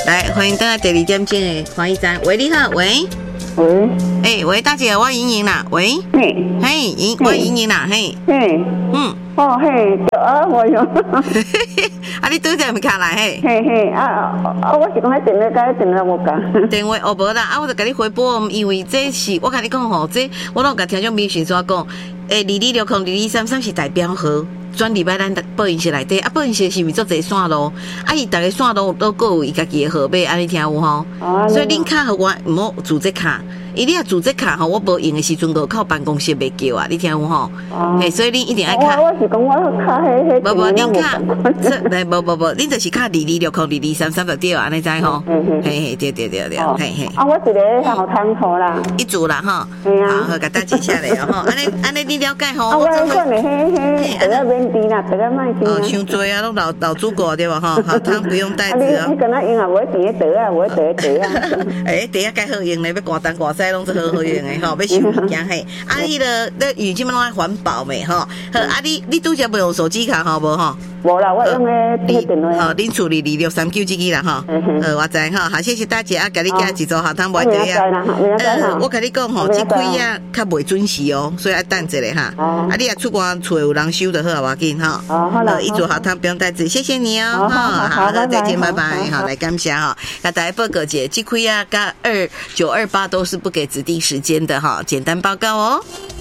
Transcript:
来，欢迎登来第二点钟的欢喜站。喂，你好，喂。喂，喂，大姐，我莹莹啦，喂。嘿，我莹莹啦，嘿。 哦嘿，对啊，我有。 啊，你拄则毋卡来嘿？ 我是讲迄电话甲迄电话无共。 电话哦无啦，我就甲你回拨，因为这是我甲你讲吼，这我拢甲听众朋友先说讲，22602233是代表号。转入来咱报营社内底，报营社是毋是做侪线路？伊逐个线路都各有伊家己的号码，安尼听有吼？所以恁卡互我毋好自这卡，伊你若自这卡吼，我无用的时阵都靠办公室袂叫啊，你听有吼？嘿，所以恁一定爱卡。 我是讲我卡迄无恁卡，无，恁就是卡22602233就对，安尼知吼？嘿，对，嘿。 我一个好仓库啦， 一组啦吼。好，甲大记下来哦吼。安尼你了解吼？ 我讲的嘿。 伤多啊，拢老主顾对吧？哈，好汤不用袋子哦。 你跟他用啊，我钱得啊，我得啊。 得啊，该好用嘞，要刮东刮西拢是好用的吼，要收物件嘿。啊，迄个语基本拢爱环保咩吼？好，啊你拄则无用手机卡吼无吼？ 无啦，我用迄电话。 好，恁处理26399这个啦哈。我知哈，好，谢谢大姐啊，甲你加一组好汤无得啊。我甲你讲吼，这开啊较袂准时哦，所以爱等一下哈。啊，你也出国找有人收就好，无要紧哈。一组好汤不用袋子，谢谢你哦。好，再见，拜拜。好，来感谢哈，甲大家报告姐，这开啊甲2928都是不给指定时间的哈，简单报告哦。